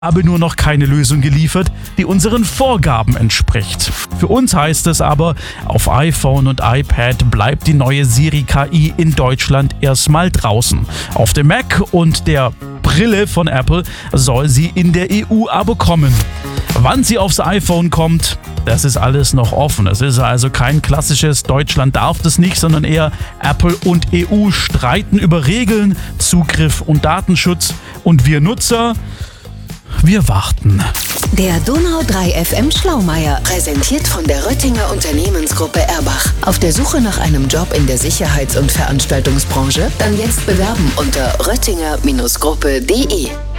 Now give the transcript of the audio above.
habe nur noch keine Lösung geliefert, die unseren Vorgaben entspricht. Für uns heißt es aber, auf iPhone und iPad bleibt die neue Siri KI in Deutschland erstmal draußen. Auf dem Mac und der Brille von Apple soll sie in der EU aber kommen. Wann sie aufs iPhone kommt, das ist alles noch offen. Es ist also kein klassisches Deutschland darf das nicht, sondern eher Apple und EU streiten über Regeln, Zugriff und Datenschutz. Und wir Nutzer, wir warten. Der Donau 3 FM Schlaumeier, präsentiert von der Röttinger Unternehmensgruppe Erbach. Auf der Suche nach einem Job in der Sicherheits- und Veranstaltungsbranche? Dann jetzt bewerben unter röttinger-gruppe.de.